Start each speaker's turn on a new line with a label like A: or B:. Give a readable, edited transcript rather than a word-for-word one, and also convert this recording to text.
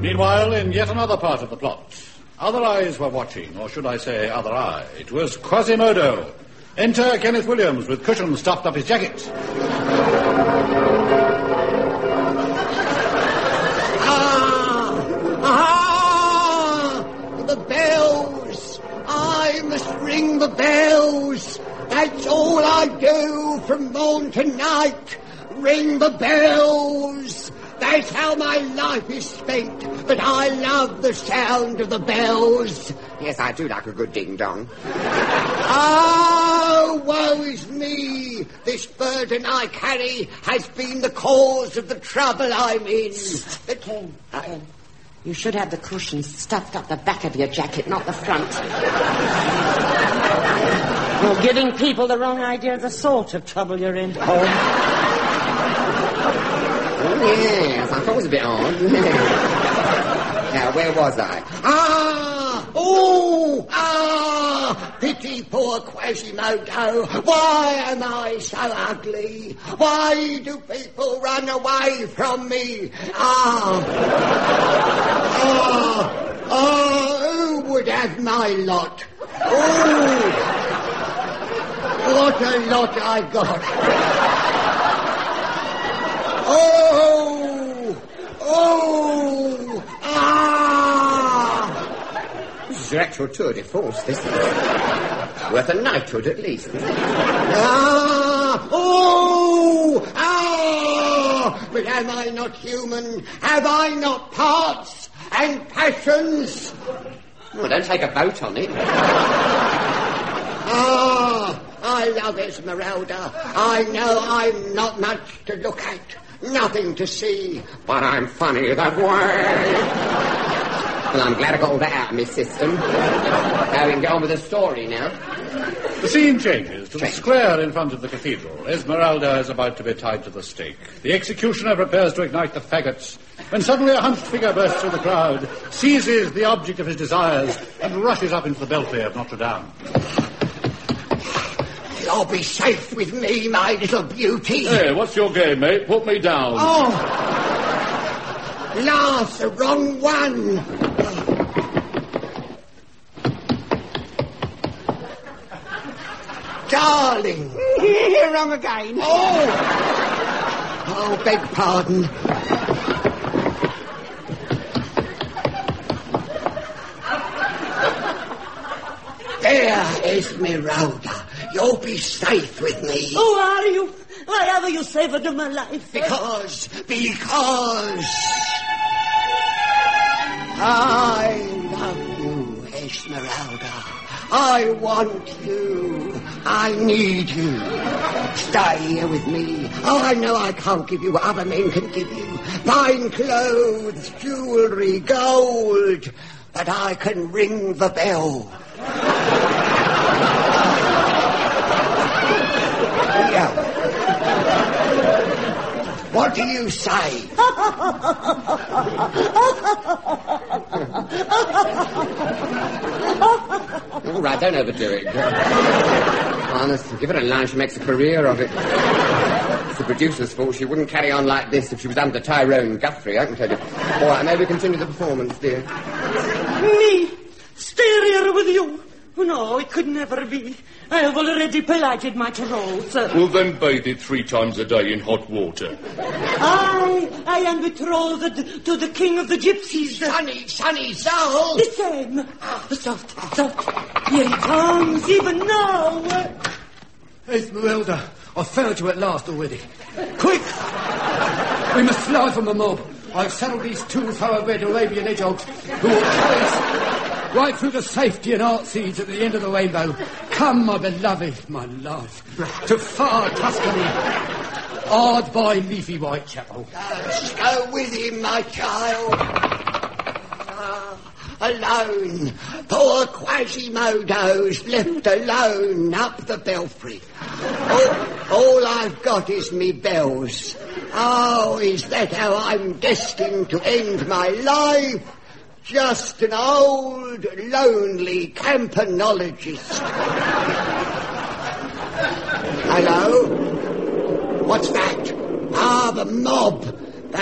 A: Meanwhile, in yet another part of the plot, other eyes were watching, or should I say other eye. It was Quasimodo. Enter Kenneth Williams with cushions stuffed up his jacket.
B: The bells! I must ring the bells! That's all I do from morn to night. Ring the bells! That's how my life is spent, but I love the sound of the bells.
C: Yes, I do like a good ding-dong.
B: Oh, woe is me! This burden I carry has been the cause of the trouble I'm in.
C: Ken, you should have the cushions stuffed up the back of your jacket, not the front. You're giving people the wrong idea of the sort of trouble you're in. Oh, yes, I thought it was a bit odd. Now, where was I?
B: Pity poor Quasimodo. Why am I so ugly? Why do people run away from me? Who would have my lot? What a lot I got.
C: This is your actual tour de force, this is. Worth a knighthood at least.
B: But am I not human? Have I not parts and passions?
C: Well, don't take a boat on it.
B: I love Esmeralda. I know I'm not much to look at, nothing to see,
C: but I'm funny that way. Well, I'm glad I got all that out of my system. Now we can get on with the story now.
A: The scene changes to the square in front of the cathedral. Esmeralda is about to be tied to the stake. The executioner prepares to ignite the faggots, when suddenly a hunched figure bursts through the crowd, seizes the object of his desires, and rushes up into the belfry of Notre Dame.
B: You'll be safe with me, my little beauty.
A: Hey, what's your game, mate? Put me down.
B: Laugh, the wrong one. Darling.
C: Wrong again.
B: Beg pardon. There, Esmeralda. You'll be safe with me.
D: Oh, are you? Why have you saved my life?
B: Because I love you, Esmeralda. I want you. I need you. Stay here with me. I know I can't give you what other men can give you. Fine clothes, jewelry, gold. But I can ring the bell. What do you say?
C: All right, don't overdo it. Honestly, give her a line, she makes a career of it. It's the producer's fault. She wouldn't carry on like this if she was under Tyrone Guthrie, I can tell you. All right, maybe continue the performance, dear.
D: Me? Stay here with you? No, it could never be. I have already plighted my troth.
E: Well, then bathe it 3 times a day in hot water.
D: I am betrothed to the king of the gypsies.
B: Sonny Soul.
D: The same. Soft. Here he comes, even now.
F: Esmeralda, I've found you at last already. Quick! We must fly from the mob. I've saddled these 2 thoroughbred Arabian hedgehogs who will carry us right through the safety and art seeds at the end of the rainbow. Come, my beloved, my love, to far Tuscany, hard by leafy Whitechapel.
B: Go with him, my child. Alone. Poor Quasimodo's left alone up the belfry. All I've got is me bells. Oh, is that how I'm destined to end my life? Just an old, lonely campanologist. Hello? What's that? The mob.